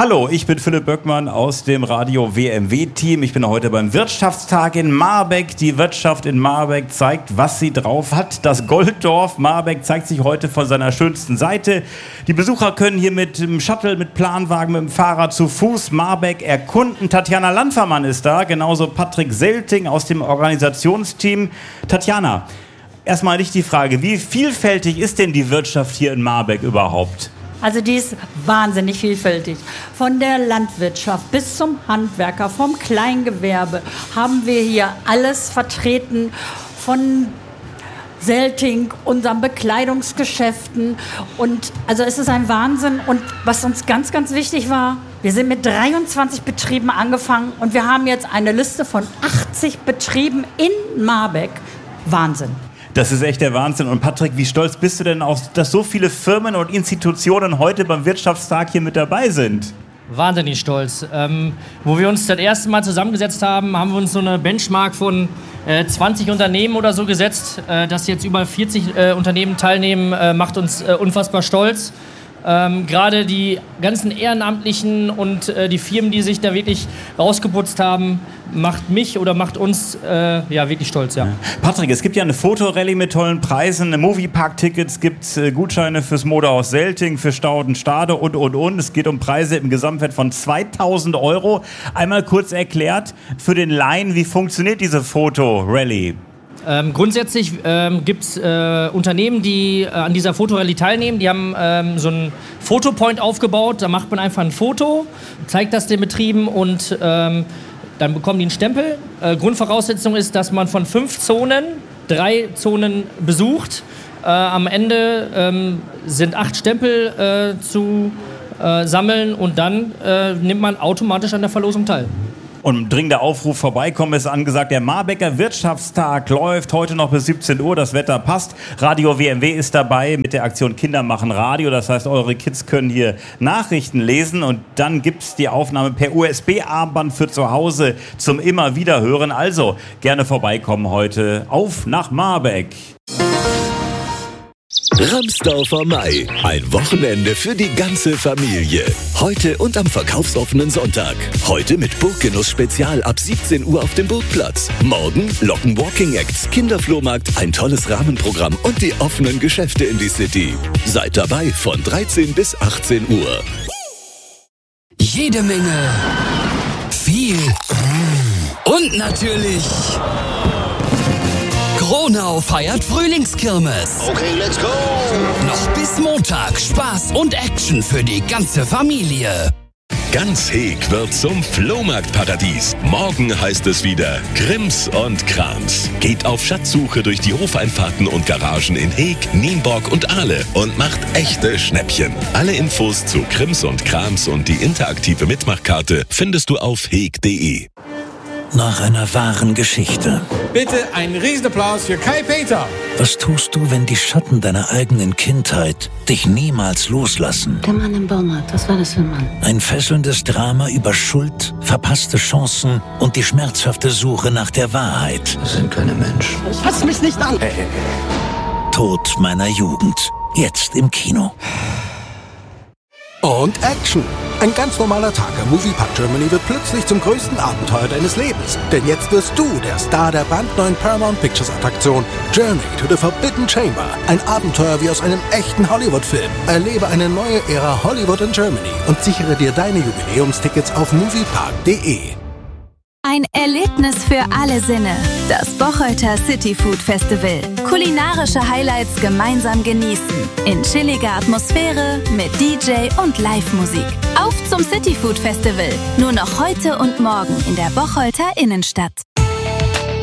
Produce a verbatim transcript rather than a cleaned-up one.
Hallo, ich bin Philipp Böckmann aus dem Radio W M W-Team. Ich bin heute beim Wirtschaftstag in Marbeck. Die Wirtschaft in Marbeck zeigt, was sie drauf hat. Das Golddorf Marbeck zeigt sich heute von seiner schönsten Seite. Die Besucher können hier mit dem Shuttle, mit Planwagen, mit dem Fahrrad zu Fuß Marbeck erkunden. Tatjana Landfermann ist da, genauso Patrick Selting aus dem Organisationsteam. Tatjana, erstmal nicht die Frage, wie vielfältig ist denn die Wirtschaft hier in Marbeck überhaupt? Also die ist wahnsinnig vielfältig. Von der Landwirtschaft bis zum Handwerker, vom Kleingewerbe haben wir hier alles vertreten, von Selting, unseren Bekleidungsgeschäften. Und also es ist ein Wahnsinn. Und was uns ganz, ganz wichtig war, wir sind mit dreiundzwanzig Betrieben angefangen und wir haben jetzt eine Liste von achtzig Betrieben in Marbeck. Wahnsinn. Das ist echt der Wahnsinn. Und Patrick, wie stolz bist du denn auch, dass so viele Firmen und Institutionen heute beim Wirtschaftstag hier mit dabei sind? Wahnsinnig stolz. Ähm, wo wir uns das erste Mal zusammengesetzt haben, haben wir uns so eine Benchmark von äh, zwanzig Unternehmen oder so gesetzt. Äh, dass jetzt über vierzig äh, Unternehmen teilnehmen, äh, macht uns äh, unfassbar stolz. Ähm, Gerade die ganzen Ehrenamtlichen und äh, die Firmen, die sich da wirklich rausgeputzt haben, macht mich oder macht uns äh, ja wirklich stolz. Ja. Patrick, es gibt ja eine Fotorallye mit tollen Preisen, Moviepark-Tickets, gibt äh, Gutscheine fürs Modehaus Selting, für Stauden Stade und, und, und. Es geht um Preise im Gesamtwert von zweitausend Euro. Einmal kurz erklärt für den Laien, wie funktioniert diese Fotorallye? Ähm, grundsätzlich ähm, gibt es äh, Unternehmen, die äh, an dieser Fotorallye teilnehmen. Die haben ähm, so einen Fotopoint aufgebaut. Da macht man einfach ein Foto, zeigt das den Betrieben und ähm, dann bekommen die einen Stempel. Äh, Grundvoraussetzung ist, dass man von fünf Zonen drei Zonen besucht. Äh, am Ende ähm, sind acht Stempel äh, zu äh, sammeln und dann äh, nimmt man automatisch an der Verlosung teil. Und dringender Aufruf, vorbeikommen ist angesagt. Der Marbecker Wirtschaftstag läuft heute noch bis siebzehn Uhr. Das Wetter passt. Radio W M W ist dabei mit der Aktion Kinder machen Radio. Das heißt, eure Kids können hier Nachrichten lesen. Und dann gibt es die Aufnahme per U S B-Armband für zu Hause zum immer wieder hören. Also gerne vorbeikommen heute. Auf nach Marbeck. Ramsdorfer Mai. Ein Wochenende für die ganze Familie. Heute und am verkaufsoffenen Sonntag. Heute mit Burggenuss Spezial ab siebzehn Uhr auf dem Burgplatz. Morgen Locken Walking Acts, Kinderflohmarkt, ein tolles Rahmenprogramm und die offenen Geschäfte in die City. Seid dabei von dreizehn bis achtzehn Uhr. Jede Menge. Viel. Und natürlich... Gronau feiert Frühlingskirmes. Okay, let's go! Noch bis Montag Spaß und Action für die ganze Familie. Ganz Heeg wird zum Flohmarktparadies. Morgen heißt es wieder Krims und Krams. Geht auf Schatzsuche durch die Hofeinfahrten und Garagen in Heeg, Nienborg und Ahle und macht echte Schnäppchen. Alle Infos zu Krims und Krams und die interaktive Mitmachkarte findest du auf heeg punkt de. Nach einer wahren Geschichte. Bitte einen Riesenapplaus für Kai Peter. Was tust du, wenn die Schatten deiner eigenen Kindheit dich niemals loslassen? Der Mann im Baumarkt, was war das für ein Mann? Ein fesselndes Drama über Schuld, verpasste Chancen und die schmerzhafte Suche nach der Wahrheit. Das sind keine Menschen. Fass mich nicht an. Tod meiner Jugend. Jetzt im Kino. Und Action. Ein ganz normaler Tag am Moviepark Germany wird plötzlich zum größten Abenteuer deines Lebens. Denn jetzt wirst du der Star der brandneuen Paramount Pictures Attraktion Journey to the Forbidden Chamber. Ein Abenteuer wie aus einem echten Hollywood-Film. Erlebe eine neue Ära Hollywood in Germany und sichere dir deine Jubiläumstickets auf moviepark punkt de. Ein Erlebnis für alle Sinne. Das Bocholter City Food Festival. Kulinarische Highlights gemeinsam genießen. In chilliger Atmosphäre mit D J und Live-Musik. Auf zum City Food Festival. Nur noch heute und morgen in der Bocholter Innenstadt.